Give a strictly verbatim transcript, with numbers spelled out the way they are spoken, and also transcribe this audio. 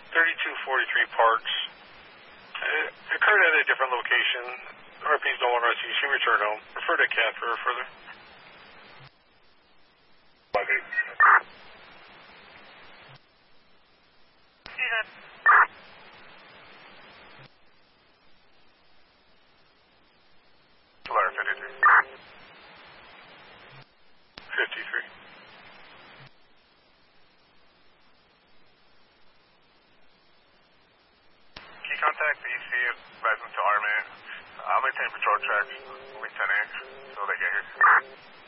thirty-two forty-three Parks. It occurred at a different location. R P is no longer on scene. She returned home. Refer to C A T for further. fifty-three. Key contact the E C, advise them to arm it. I'll maintain patrol tracks, moving ten eight, so they get here.